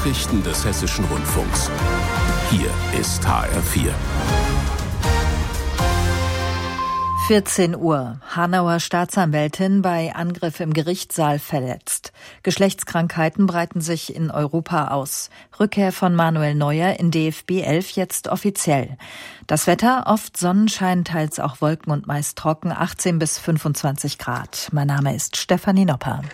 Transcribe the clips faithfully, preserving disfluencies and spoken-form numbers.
Nachrichten des Hessischen Rundfunks. Hier ist H R vier. vierzehn Uhr. Hanauer Staatsanwältin bei Angriff im Gerichtssaal verletzt. Geschlechtskrankheiten breiten sich in Europa aus. Rückkehr von Manuel Neuer in D F B elf jetzt offiziell. Das Wetter, oft Sonnenschein, teils auch Wolken und meist trocken, achtzehn bis fünfundzwanzig Grad. Mein Name ist Stefanie Nopper.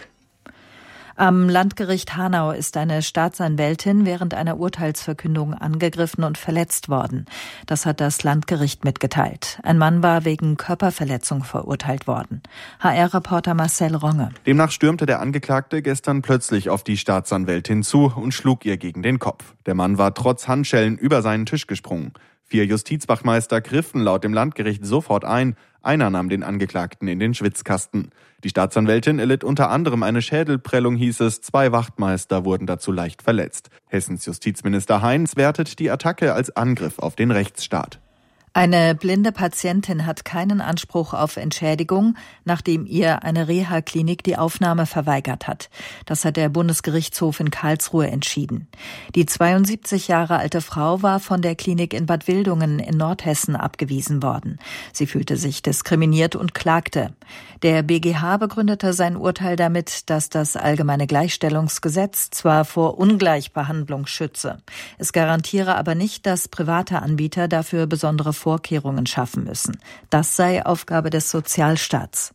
Am Landgericht Hanau ist eine Staatsanwältin während einer Urteilsverkündung angegriffen und verletzt worden. Das hat das Landgericht mitgeteilt. Ein Mann war wegen Körperverletzung verurteilt worden. H R-Reporter Marcel Ronge. Demnach stürmte der Angeklagte gestern plötzlich auf die Staatsanwältin zu und schlug ihr gegen den Kopf. Der Mann war trotz Handschellen über seinen Tisch gesprungen. Vier Justizwachmeister griffen laut dem Landgericht sofort ein. Einer nahm den Angeklagten in den Schwitzkasten. Die Staatsanwältin erlitt unter anderem eine Schädelprellung, hieß es. Zwei Wachtmeister wurden dazu leicht verletzt. Hessens Justizminister Heinz wertet die Attacke als Angriff auf den Rechtsstaat. Eine blinde Patientin hat keinen Anspruch auf Entschädigung, nachdem ihr eine Reha-Klinik die Aufnahme verweigert hat. Das hat der Bundesgerichtshof in Karlsruhe entschieden. Die zweiundsiebzig Jahre alte Frau war von der Klinik in Bad Wildungen in Nordhessen abgewiesen worden. Sie fühlte sich diskriminiert und klagte. Der B G H begründete sein Urteil damit, dass das Allgemeine Gleichstellungsgesetz zwar vor Ungleichbehandlung schütze. Es garantiere aber nicht, dass private Anbieter dafür besondere Vorkehrungen schaffen müssen. Das sei Aufgabe des Sozialstaats.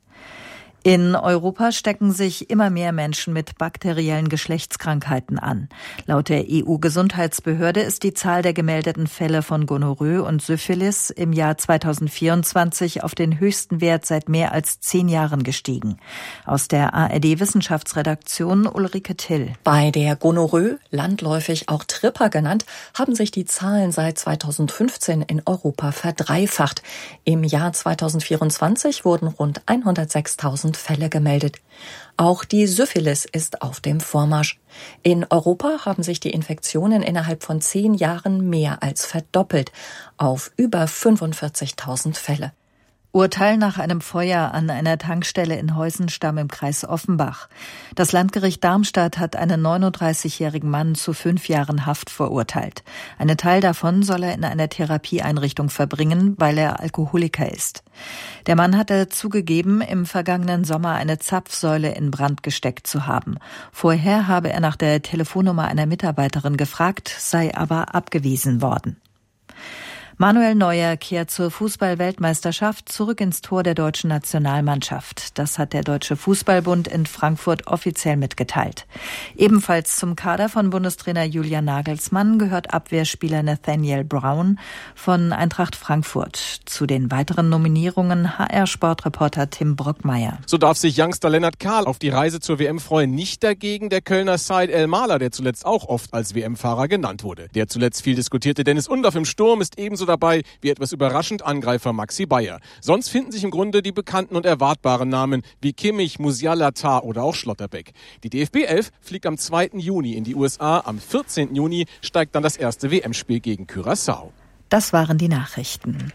In Europa stecken sich immer mehr Menschen mit bakteriellen Geschlechtskrankheiten an. Laut der E U-Gesundheitsbehörde ist die Zahl der gemeldeten Fälle von Gonorrhoe und Syphilis im Jahr zweitausendvierundzwanzig auf den höchsten Wert seit mehr als zehn Jahren gestiegen. Aus der A R D-Wissenschaftsredaktion Ulrike Till. Bei der Gonorrhoe, landläufig auch Tripper genannt, haben sich die Zahlen seit zweitausendfünfzehn in Europa verdreifacht. Im Jahr zweitausendvierundzwanzig wurden rund hundertsechstausend Fälle gemeldet. Auch die Syphilis ist auf dem Vormarsch. In Europa haben sich die Infektionen innerhalb von zehn Jahren mehr als verdoppelt, auf über fünfundvierzigtausend Fälle. Urteil nach einem Feuer an einer Tankstelle in Heusenstamm im Kreis Offenbach. Das Landgericht Darmstadt hat einen neununddreißigjährigen Mann zu fünf Jahren Haft verurteilt. Einen Teil davon soll er in einer Therapieeinrichtung verbringen, weil er Alkoholiker ist. Der Mann hatte zugegeben, im vergangenen Sommer eine Zapfsäule in Brand gesteckt zu haben. Vorher habe er nach der Telefonnummer einer Mitarbeiterin gefragt, sei aber abgewiesen worden. Manuel Neuer kehrt zur Fußball-Weltmeisterschaft zurück ins Tor der deutschen Nationalmannschaft. Das hat der Deutsche Fußballbund in Frankfurt offiziell mitgeteilt. Ebenfalls zum Kader von Bundestrainer Julian Nagelsmann gehört Abwehrspieler Nathaniel Brown von Eintracht Frankfurt. Zu den weiteren Nominierungen H R-Sportreporter Tim Brockmeier. So darf sich Youngster Lennart Kahl auf die Reise zur W M freuen. Nicht dagegen der Kölner Said El Maler, der zuletzt auch oft als W M-Fahrer genannt wurde. Der zuletzt viel diskutierte Dennis Undorf im Sturm ist ebenso dabei wie etwas überraschend Angreifer Maxi Bayer. Sonst finden sich im Grunde die bekannten und erwartbaren Namen wie Kimmich, Musiala, Tah oder auch Schlotterbeck. Die D F B elf fliegt am zweiten Juni in die U S A. Am vierzehnten Juni steigt dann das erste W M-Spiel gegen Curaçao. Das waren die Nachrichten.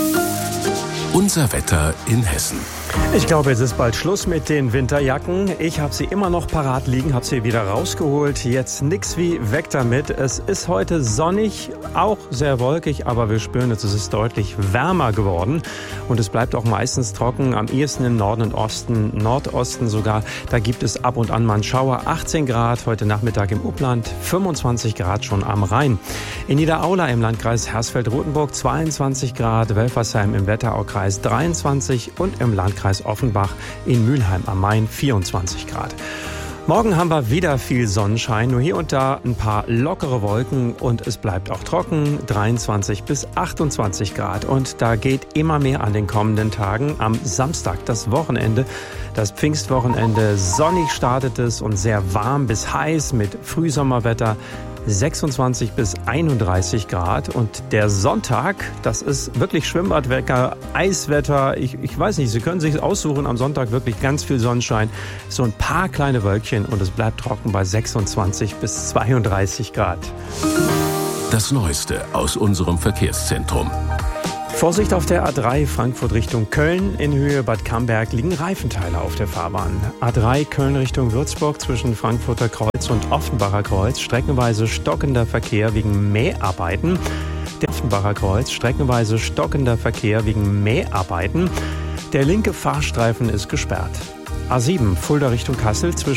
Unser Wetter in Hessen. Ich glaube, es ist bald Schluss mit den Winterjacken. Ich habe sie immer noch parat liegen, habe sie wieder rausgeholt. Jetzt nix wie weg damit. Es ist heute sonnig, auch sehr wolkig, aber wir spüren es, es ist deutlich wärmer geworden. Und es bleibt auch meistens trocken, am ehesten im Norden und Osten, Nordosten sogar. Da gibt es ab und an mal einen Schauer. achtzehn Grad heute Nachmittag im Upland, fünfundzwanzig Grad schon am Rhein. In Niederaula im Landkreis Hersfeld-Rotenburg zweiundzwanzig Grad, Welfersheim im Wetteraukreis dreiundzwanzig und im Landkreis Offenbach in Mülheim am Main vierundzwanzig Grad. Morgen haben wir wieder viel Sonnenschein, nur hier und da ein paar lockere Wolken und es bleibt auch trocken, dreiundzwanzig bis achtundzwanzig Grad. Und da geht immer mehr an den kommenden Tagen. Am Samstag, das Wochenende, das Pfingstwochenende, sonnig startet es und sehr warm bis heiß mit Frühsommerwetter. sechsundzwanzig bis einunddreißig Grad und der Sonntag, das ist wirklich Schwimmbadwetter, Eiswetter, ich, ich weiß nicht, Sie können sich aussuchen, am Sonntag wirklich ganz viel Sonnenschein, so ein paar kleine Wölkchen und es bleibt trocken bei sechsundzwanzig bis zweiunddreißig Grad. Das Neueste aus unserem Verkehrszentrum. Vorsicht auf der A drei Frankfurt Richtung Köln. In Höhe Bad Camberg liegen Reifenteile auf der Fahrbahn. A drei Köln Richtung Würzburg zwischen Frankfurter Kreuz und Offenbacher Kreuz. Streckenweise stockender Verkehr wegen Mäharbeiten. Der Offenbacher Kreuz streckenweise stockender Verkehr wegen Mäharbeiten. Der linke Fahrstreifen ist gesperrt. A sieben Fulda Richtung Kassel zwischen